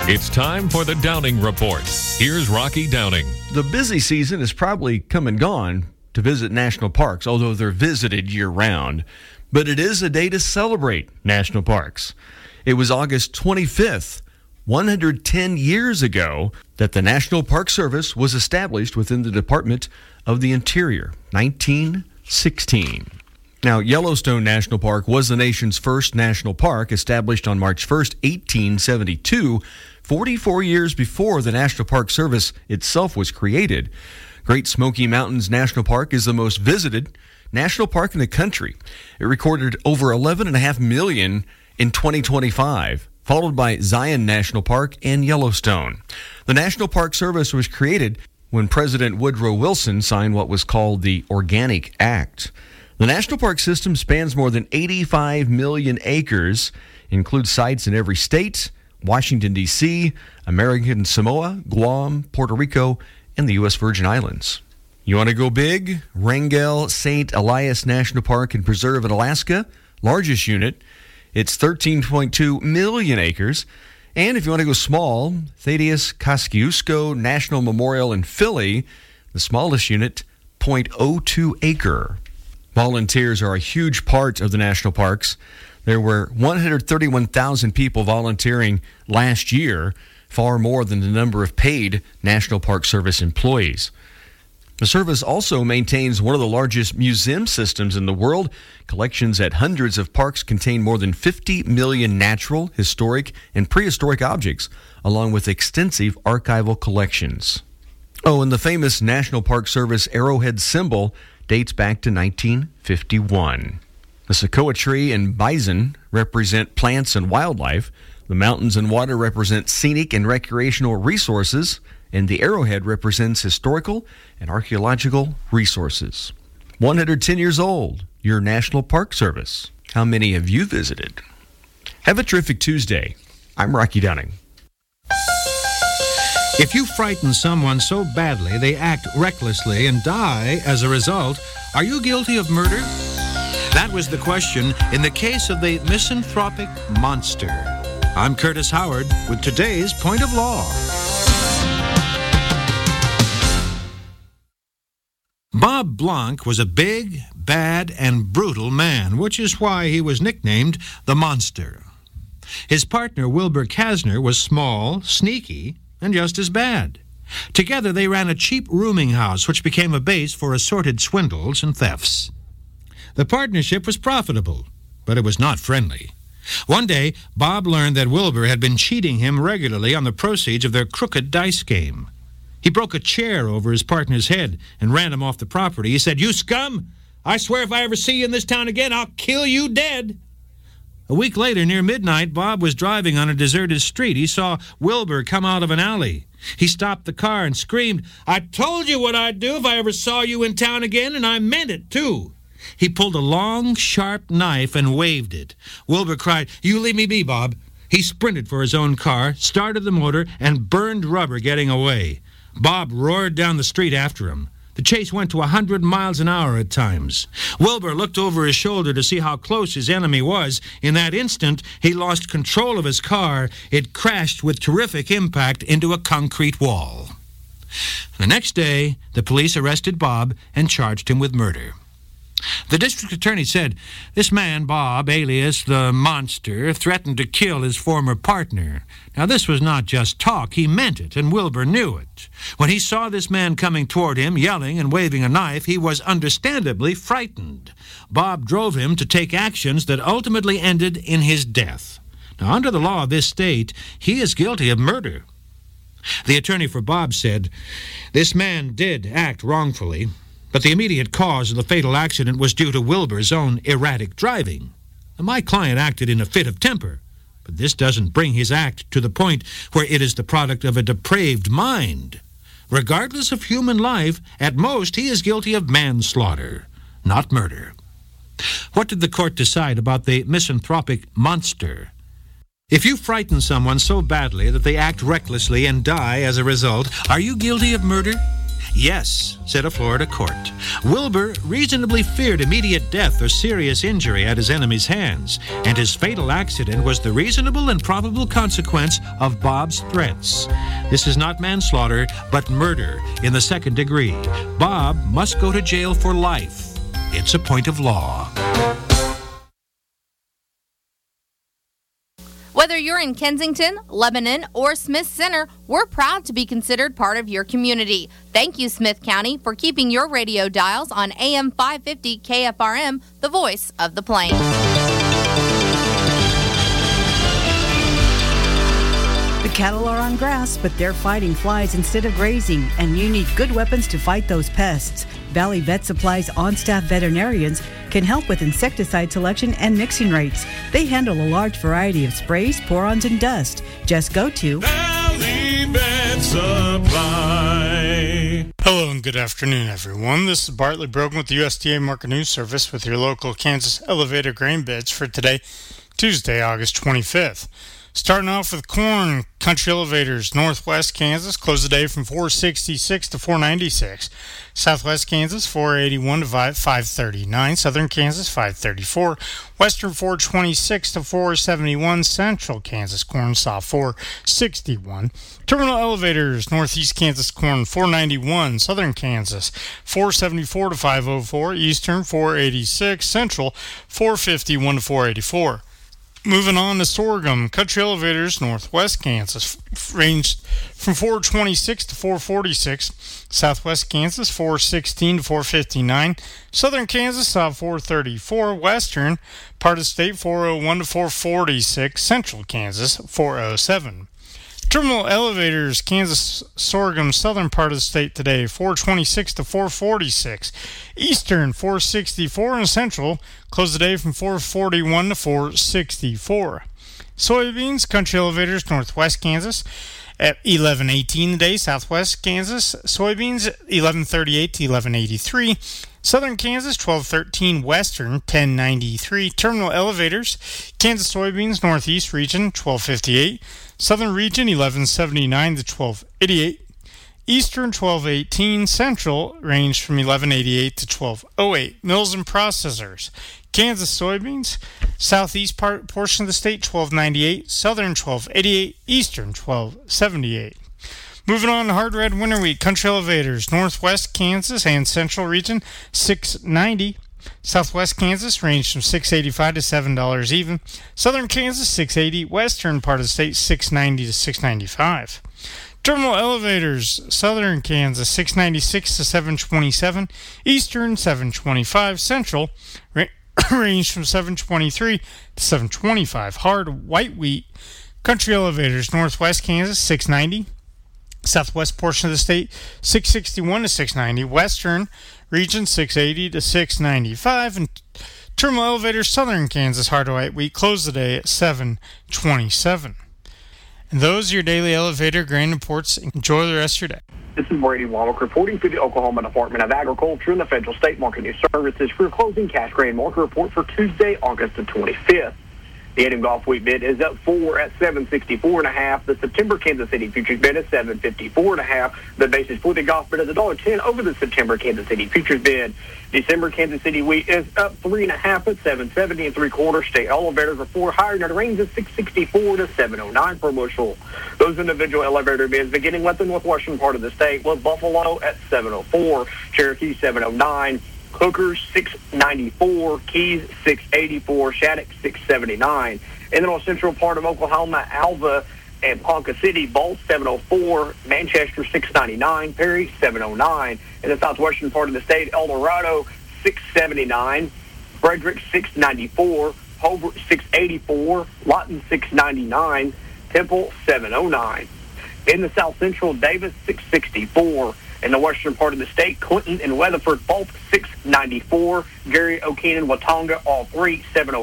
It's time for the Downing Report. Here's Rocky Downing. The busy season has probably come and gone to visit national parks, although they're visited year-round. But it is a day to celebrate national parks. It was August 25th, 110 years ago, that the National Park Service was established within the Department of the Interior, 1916. Now, Yellowstone National Park was the nation's first national park, established on March 1st, 1872, 44 years before the National Park Service itself was created. Great Smoky Mountains National Park is the most visited national park in the country. It recorded over 11.5 million in 2025, followed by Zion National Park and Yellowstone. The National Park Service was created when President Woodrow Wilson signed what was called the Organic Act. The National Park System spans more than 85 million acres, includes sites in every state, Washington, D.C., American Samoa, Guam, Puerto Rico, and the U.S. Virgin Islands. You want to go big? Wrangell St. Elias National Park and Preserve in Alaska, largest unit. It's 13.2 million acres. And if you want to go small, Thaddeus Kosciuszko National Memorial in Philly, the smallest unit, 0.02 acre. Volunteers are a huge part of the national parks. There were 131,000 people volunteering last year, far more than the number of paid National Park Service employees. The service also maintains one of the largest museum systems in the world. Collections at hundreds of parks contain more than 50 million natural, historic, and prehistoric objects, along with extensive archival collections. Oh, and the famous National Park Service arrowhead symbol dates back to 1951. The Sequoia tree and bison represent plants and wildlife. The mountains and water represent scenic and recreational resources, and the arrowhead represents historical and archaeological resources. 110 years old, your National Park Service. How many have you visited? Have a terrific Tuesday. I'm Rocky Downing. If you frighten someone so badly they act recklessly and die as a result, are you guilty of murder? That was the question in the case of the misanthropic monster. I'm Curtis Howard with today's Point of Law. Bob Blanc was a big, bad, and brutal man, which is why he was nicknamed the Monster. His partner, Wilbur Kasner, was small, sneaky, and just as bad. Together they ran a cheap rooming house which became a base for assorted swindles and thefts. The partnership was profitable, but it was not friendly. One day, Bob learned that Wilbur had been cheating him regularly on the proceeds of their crooked dice game. He broke a chair over his partner's head and ran him off the property. He said, "You scum! I swear if I ever see you in this town again, I'll kill you dead." A week later, near midnight, Bob was driving on a deserted street. He saw Wilbur come out of an alley. He stopped the car and screamed, "I told you what I'd do if I ever saw you in town again, and I meant it, too." He pulled a long, sharp knife and waved it. Wilbur cried, "You leave me be, Bob." He sprinted for his own car, started the motor, and burned rubber getting away. Bob roared down the street after him. The chase went to 100 miles an hour at times. Wilbur looked over his shoulder to see how close his enemy was. In that instant, he lost control of his car. It crashed with terrific impact into a concrete wall. The next day, the police arrested Bob and charged him with murder. The district attorney said, "This man, Bob, alias the Monster, threatened to kill his former partner. Now, this was not just talk. He meant it, and Wilbur knew it. When he saw this man coming toward him, yelling and waving a knife, he was understandably frightened. Bob drove him to take actions that ultimately ended in his death. Now, under the law of this state, he is guilty of murder." The attorney for Bob said, "This man did act wrongfully, but the immediate cause of the fatal accident was due to Wilbur's own erratic driving. My client acted in a fit of temper, but this doesn't bring his act to the point where it is the product of a depraved mind. Regardless of human life, at most he is guilty of manslaughter, not murder." What did the court decide about the misanthropic monster? If you frighten someone so badly that they act recklessly and die as a result, are you guilty of murder? Yes, said a Florida court. Wilbur reasonably feared immediate death or serious injury at his enemy's hands, and his fatal accident was the reasonable and probable consequence of Bob's threats. This is not manslaughter, but murder in the second degree. Bob must go to jail for life. It's a point of law. Whether you're in Kensington, Lebanon, or Smith Center, we're proud to be considered part of your community. Thank you, Smith County, for keeping your radio dials on AM 550 KFRM, the voice of the Plains. The cattle are on grass, but they're fighting flies instead of grazing, and you need good weapons to fight those pests. Valley Vet Supply's on-staff veterinarians can help with insecticide selection and mixing rates. They handle a large variety of sprays, pour-ons, and dust. Just go to Valley Vet Supply. Hello and good afternoon, everyone. This is Bartley Brogan with the USDA Market News Service with your local Kansas elevator grain bids for today, Tuesday, August 25th. Starting off with corn, Country Elevators, Northwest Kansas, closed the day from $4.66 to $4.96. Southwest Kansas, $4.81 to $5.39. Southern Kansas, $5.34. Western, $4.26 to $4.71. Central Kansas corn saw $4.61. Terminal Elevators, Northeast Kansas corn, $4.91. Southern Kansas, $4.74 to $5.04. Eastern, $4.86. Central, $4.51 to $4.84. Moving on to sorghum, Country Elevators, Northwest Kansas, ranged from $4.26 to $4.46. Southwest Kansas, $4.16 to $4.59. Southern Kansas saw $4.34. Western part of the state, $4.01 to $4.46. Central Kansas, $4.07. Terminal Elevators, Kansas sorghum, southern part of the state today, $4.26 to $4.46. Eastern, $4.64, and Central closed the day from $4.41 to $4.64. Soybeans, Country Elevators, Northwest Kansas, at $11.18 today. Southwest Kansas soybeans, $11.38 to $11.83. Southern Kansas, $12.13. Western, $10.93. Terminal Elevators, Kansas soybeans, Northeast region, $12.58. Southern region, $11.79 to $12.88. Eastern, $12.18. Central ranged from $11.88 to $12.08. Mills and processors, Kansas soybeans, southeast portion of the state, $12.98. Southern, $12.88. Eastern, $12.78. Moving on to hard red winter wheat, Country Elevators, Northwest Kansas and Central region, $6.90. Southwest Kansas ranged from $6.85 to $7 even. Southern Kansas, $6.80. Western part of the state, $6.90 to $6.95. Terminal Elevators, Southern Kansas, $6.96 to $7.27. Eastern, $7.25. Central ranged from $7.23 to $7.25. Hard white wheat, Country Elevators, Northwest Kansas, $6.90. Southwest portion of the state, $6.61 to $6.90. Western region, $6.80 to $6.95. And Terminal Elevators, Southern Kansas hard white wheat closed the day at $7.27. And those are your daily elevator grain reports. Enjoy the rest of your day. This is Brady Wallach reporting for the Oklahoma Department of Agriculture and the Federal State Market News Services for your closing cash grain market report for Tuesday, August the 25th. The Adam Golf wheat bid is up 4 at 764.5. The September Kansas City futures bid is 754.5. The basis for the golf bid is $1.10 over the September Kansas City futures bid. December Kansas City wheat is up 3.5 at 770 3/4. State elevators are 4 higher, and the range is 664 to 709 per bushel. Those individual elevator bids beginning with the northwestern part of the state was Buffalo at 704, Cherokee 709. Hookers, 694, Keys, 684, Shattuck, 679. In the north central part of Oklahoma, Alva and Ponca City, Bolt, 704, Manchester, 699, Perry, 709. In the southwestern part of the state, El Dorado, 679, Frederick, 694, Hobart, 684, Lawton, 699, Temple, 709. In the south central, Davis, 664. In the western part of the state, Clinton and Weatherford, both 694. Gary, Okeene, and Watonga, all 3, 709.